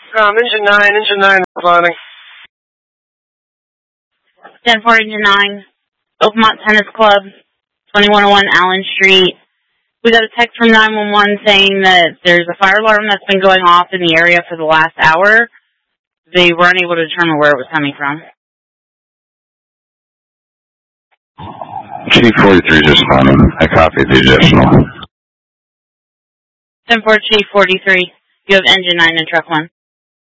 Engine 9 responding. 10-4, Engine 9, Oakmont Tennis Club, 2101 Allen Street. We got a text from 911 saying that there's a fire alarm that's been going off in the area for the last hour. They weren't able to determine where it was coming from. Chief 43 just responding. I copied the additional. 10-4, Chief 43. You have Engine 9 in Truck 1.